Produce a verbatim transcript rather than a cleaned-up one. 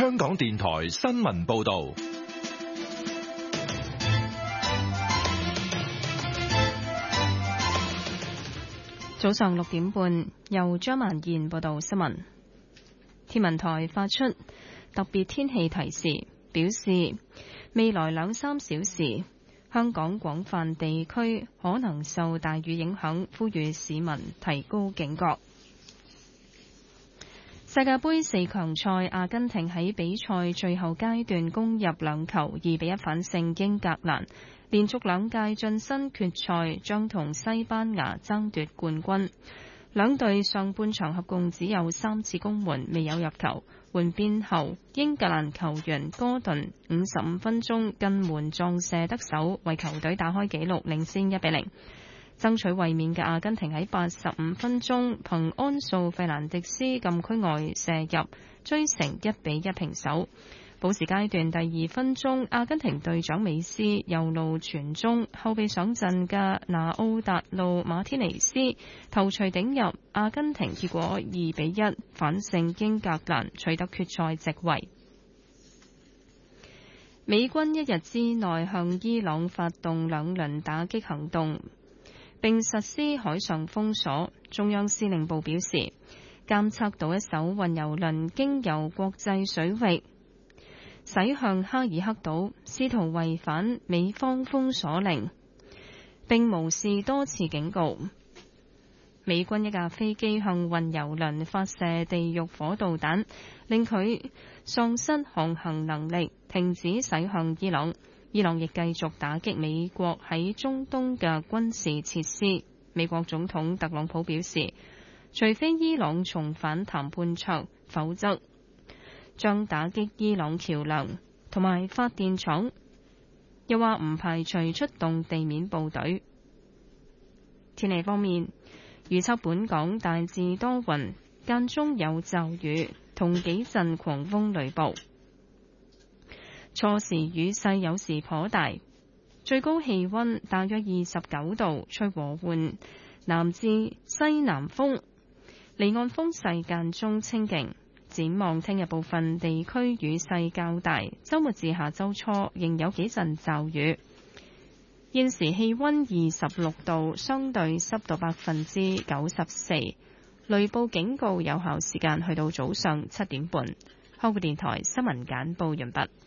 香港電台新聞報道。 早上六點半，由張曼燕報道新聞。天文台發出特別天氣提示，表示未來兩三小時，香港廣泛地區可能受大雨影響，呼籲市民提高警覺。世界盃四強賽，阿根廷喺比賽最後階段攻入兩球，二比一反勝英格蘭。連續兩屆晉身決賽，將同西班牙爭奪冠軍。兩隊上半場合共只有三次攻門，未有入球。換邊後，英格蘭球員哥頓五十五分鐘近門撞射得手，為球隊打開紀錄，領先一比零。爭取衛冕嘅阿根廷喺八十五分鐘憑安素費蘭迪斯禁區外射入，追成一比一平手。補時階段第二分鐘，阿根廷隊長美斯右路傳中，後備上陣嘅拿奧達路馬天尼斯頭槌頂入，阿根廷結果二比一反勝英格蘭，取得決賽席位。美軍一日之內向伊朗發動兩輪打擊行動，並實施海上封鎖。中央司令部表示，監測到一艘運油輪經由國際水域駛向哈爾克島，試圖違反美方封鎖令，並無視多次警告。美軍一架飛機向運油輪發射地獄火導彈，令佢喪失航行能力，停止駛向伊朗。伊朗亦繼續打擊美國喺中東嘅軍事設施。美國總統特朗普表示，除非伊朗重返談判桌，否則將打擊伊朗橋樑同埋發電廠，又話唔排除出動地面部隊。天氣方面，預測本港大致多雲，間中有驟雨同幾陣狂風雷暴，初時雨勢有時頗大，最高氣溫大約二十九度，吹和緩南至西南風，離岸風勢間中清勁。展望聽日部分地區雨勢較大，週末至下週初仍有幾陣驟雨。現時氣溫二十六度，相對濕度百分之九十四，雷暴警告有效時間去到早上七點半。香港電台新聞簡報完畢。